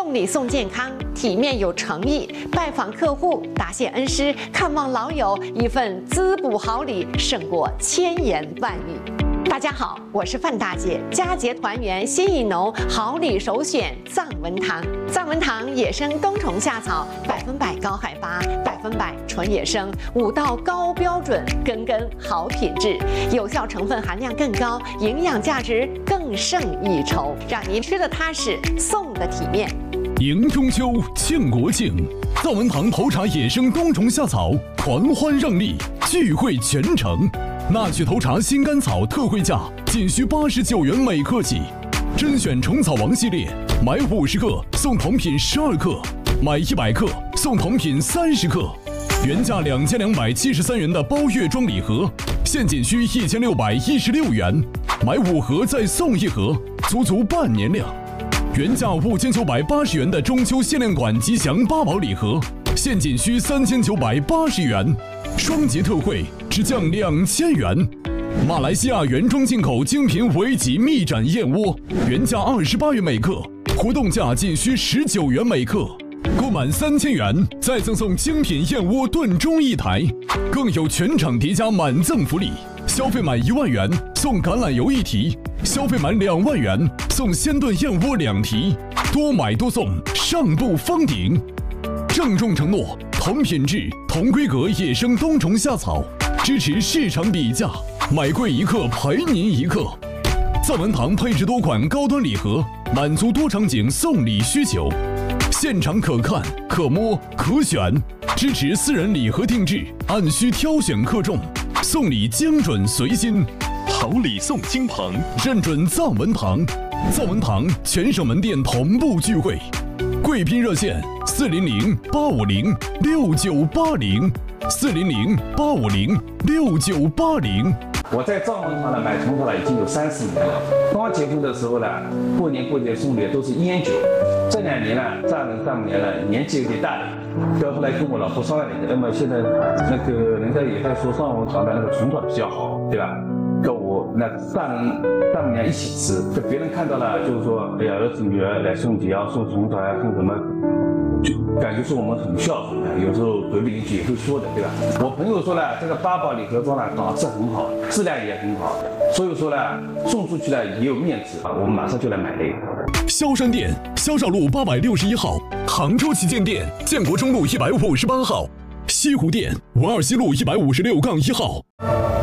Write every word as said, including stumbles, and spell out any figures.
送礼送健康，体面有诚意，拜访客户，答谢恩师，看望老友，一份滋补好礼胜过千言万语。大家好，我是范大姐，佳节团圆心意浓，好礼首选藏文堂。藏文堂野生冬虫夏草，百分百高海拔，百分百纯野生，五道高标准，根根好品质，有效成分含量更高，营养价值更胜一筹，让您吃得踏实，送得体面。 迎中秋，庆国庆，藏文堂头茶野生冬虫夏草狂欢让利，聚会全城。纳趣头茶新甘草特惠价仅需八十九元每克起，甄选虫草王系列，买五十克送同品十二克，买一百克送同品三十克。原价两千两百七十三元的包月装礼盒，现仅需一千六百一十六元，买五盒再送一盒，足足半年量。原价五千九百八十元的中秋限量款吉祥八宝礼盒，现仅需三千九百八十元，双节特惠只降两千元。马来西亚原装进口精品尾脊蜜盏燕窝，原价二十八元每克，活动价仅需十九元每克。购满三千元再赠送精品燕窝炖盅一台，更有全场叠加满赠福利。消费满一万元送橄榄油一提，消费满两万元送鲜炖燕窝两提，多买多送，上不封顶。郑重承诺，同品质、同规格野生冬虫夏草，支持市场比价，买贵一克赔您一克。藏文堂配置多款高端礼盒，满足多场景送礼需求，现场可看、可摸、可选，支持私人礼盒定制，按需挑选克重，送礼精准随心。好礼送亲朋，认准藏文堂。藏文堂全省门店同步聚会，贵宾热线四零零八五零六九八零，四零零八五零六九八零。 我在藏文堂呢买虫草了已经有三四年了。刚结婚的时候呢，过年过节送的都是烟酒。这两年呢，丈人丈母娘呢年纪有点大了，到后来跟我老婆商量了一下，那么现在那个人家也在说藏文堂的那个虫草比较好，对吧？跟我那丈人丈母娘一起吃，就别人看到了就是说，哎呀，儿子女儿来送节要送虫草呀，送什么？就感觉是我们很孝顺的，有时候隔壁邻居也会说的，对吧？我朋友说呢，这个八宝礼盒装呢档次很好，质量也很好，所以说呢送出去呢也有面子啊，我们马上就来买了一个。 萧山店，萧少路八百六十一号，杭州旗舰店，建国中路一百五十八号，西湖店，文二西路一百五十六杠一号。